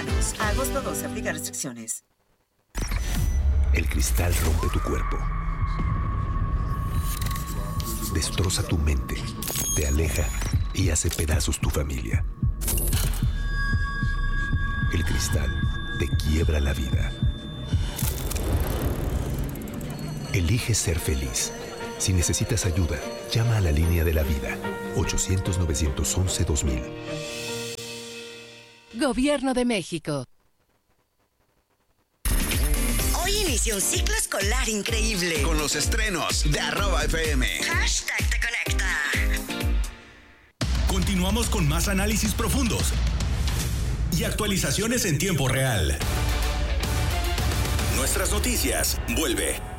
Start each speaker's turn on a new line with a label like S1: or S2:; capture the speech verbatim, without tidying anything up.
S1: mexicanos. A agosto doce, aplica restricciones.
S2: El cristal rompe tu cuerpo. Destroza tu mente, te aleja y hace pedazos tu familia. El cristal te quiebra la vida. Elige ser feliz. Si necesitas ayuda, llama a la línea de la vida. ochocientos, novecientos once, dos mil.
S3: Gobierno de México.
S4: Hoy inicia un ciclo escolar increíble.
S5: Con los estrenos de arroba F M.
S4: Hashtag te conecta.
S6: Continuamos con más análisis profundos y actualizaciones en tiempo real. Nuestras noticias. Vuelve